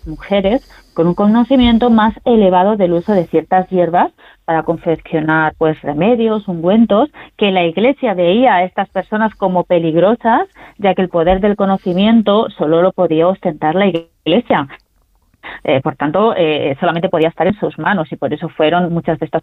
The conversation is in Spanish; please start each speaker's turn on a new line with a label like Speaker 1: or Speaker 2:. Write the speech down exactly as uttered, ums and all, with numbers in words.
Speaker 1: mujeres con un conocimiento más elevado del uso de ciertas hierbas para confeccionar pues remedios, ungüentos, que la Iglesia veía a estas personas como peligrosas, ya que el poder del conocimiento solo lo podía ostentar la Iglesia. Eh, por tanto, eh, solamente podía estar en sus manos, y por eso fueron muchas de estas